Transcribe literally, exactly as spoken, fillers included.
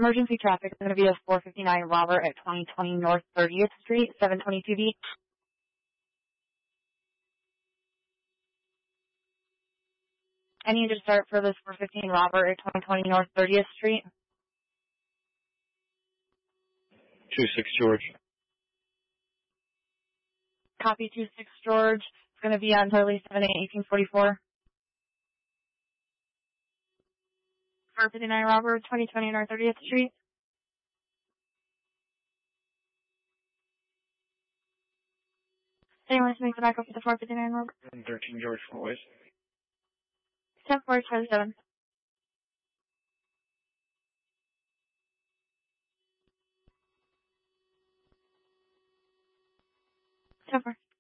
Emergency traffic is going to be a four fifty-nine Robert at twenty twenty North thirtieth Street, seven twenty-two B. I need to start for this four fifteen Robert at twenty twenty North thirtieth Street. two six George. Copy two six George. It's going to be on Hurley seven eight eighteen forty-four. four fifty-nine Robert, twenty twenty North thirtieth Street. Anyone to make the back up to the four fifty-nine Robert? thirteen George Fort West. ten four twenty-seven. ten four.